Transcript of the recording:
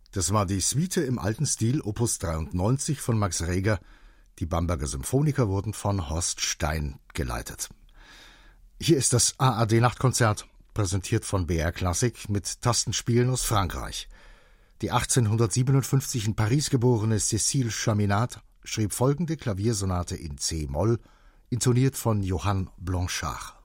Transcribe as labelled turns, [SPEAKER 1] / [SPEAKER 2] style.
[SPEAKER 1] Das war die Suite im alten Stil Opus 93 von Max Reger. Die Bamberger Symphoniker wurden von Horst Stein geleitet. Hier ist das ARD-Nachtkonzert, präsentiert von BR Classic mit Tastenspielen aus Frankreich. Die 1857 in Paris geborene Cécile Chaminade schrieb folgende Klaviersonate in C-Moll, intoniert von Johann Blanchard.